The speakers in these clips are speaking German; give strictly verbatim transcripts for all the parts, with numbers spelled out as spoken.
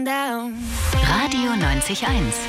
Radio neunzig Komma eins.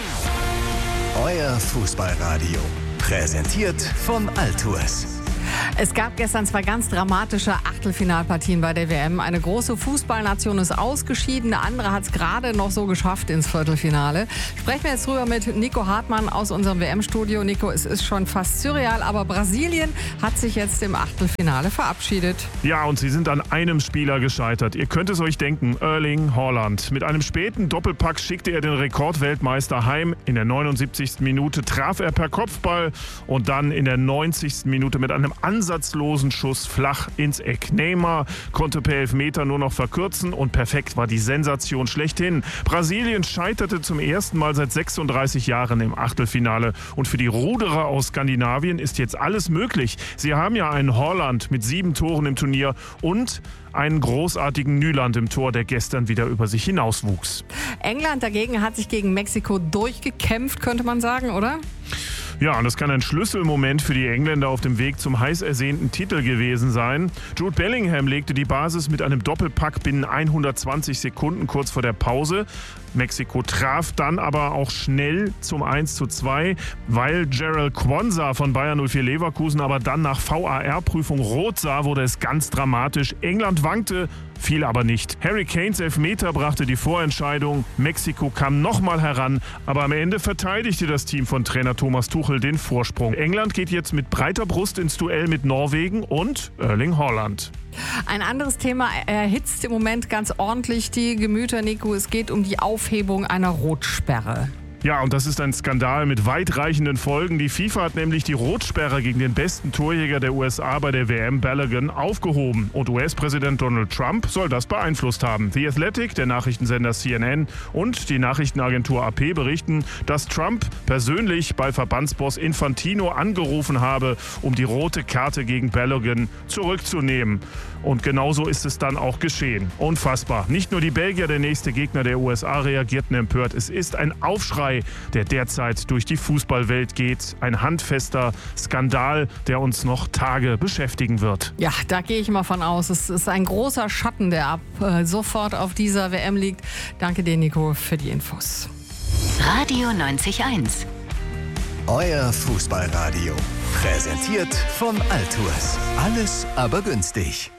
Euer Fußballradio. Präsentiert von Altours. Es gab gestern zwei ganz dramatische Achtelfinalpartien bei der W M. Eine große Fußballnation ist ausgeschieden, eine andere hat es gerade noch so geschafft ins Viertelfinale. Sprechen wir jetzt drüber mit Nico Hartmann aus unserem W M-Studio. Nico, es ist schon fast surreal, aber Brasilien hat sich jetzt im Achtelfinale verabschiedet. Ja, und sie sind an einem Spieler gescheitert. Ihr könnt es euch denken, Erling Haaland. Mit einem späten Doppelpack schickte er den Rekordweltmeister heim. In der neunundsiebzigsten Minute traf er per Kopfball und dann in der neunzigsten Minute mit einem ansatzlosen Schuss flach ins Eck. Neymar konnte per Elfmeter nur noch verkürzen und perfekt war die Sensation schlechthin. Brasilien scheiterte zum ersten Mal seit sechsunddreißig Jahren im Achtelfinale. Und für die Ruderer aus Skandinavien ist jetzt alles möglich. Sie haben ja einen Haaland mit sieben Toren im Turnier und einen großartigen Nyland im Tor, der gestern wieder über sich hinauswuchs. England dagegen hat sich gegen Mexiko durchgekämpft, könnte man sagen, oder? Ja, und das kann ein Schlüsselmoment für die Engländer auf dem Weg zum heiß ersehnten Titel gewesen sein. Jude Bellingham legte die Basis mit einem Doppelpack binnen hundertzwanzig Sekunden kurz vor der Pause. Mexiko traf dann aber auch schnell zum eins zu zwei, weil Gerald Quansah von Bayer null vier Leverkusen aber dann nach V A R-Prüfung rot sah, wurde es ganz dramatisch. England wankte, fiel aber nicht. Harry Kanes Elfmeter brachte die Vorentscheidung. Mexiko kam nochmal heran, aber am Ende verteidigte das Team von Trainer Thomas Tuchel den Vorsprung. England geht jetzt mit breiter Brust ins Duell mit Norwegen und Erling Haaland. Ein anderes Thema erhitzt im Moment ganz ordentlich die Gemüter, Nico. Es geht um die Aufhebung einer Rotsperre. Ja, und das ist ein Skandal mit weitreichenden Folgen. Die FIFA hat nämlich die Rotsperre gegen den besten Torjäger der U S A bei der W M, Balogun, aufgehoben. Und U S-Präsident Donald Trump soll das beeinflusst haben. The Athletic, der Nachrichtensender C N N und die Nachrichtenagentur A P berichten, dass Trump persönlich bei Verbandsboss Infantino angerufen habe, um die rote Karte gegen Balogun zurückzunehmen. Und genauso ist es dann auch geschehen. Unfassbar. Nicht nur die Belgier, der nächste Gegner der U S A, reagierten empört. Es ist ein Aufschrei, der derzeit durch die Fußballwelt geht. Ein handfester Skandal, der uns noch Tage beschäftigen wird. Ja, da gehe ich mal von aus. Es ist ein großer Schatten, der ab äh, sofort auf dieser W M liegt. Danke dir, Nico, für die Infos. Radio neunzig Komma eins. Euer Fußballradio. Präsentiert von Altours. Alles aber günstig.